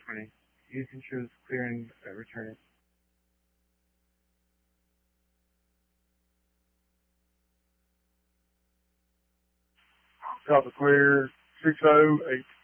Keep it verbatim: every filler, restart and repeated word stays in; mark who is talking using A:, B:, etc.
A: twenty. Houston shows clearing, uh, returning.
B: Delta clear, six oh eight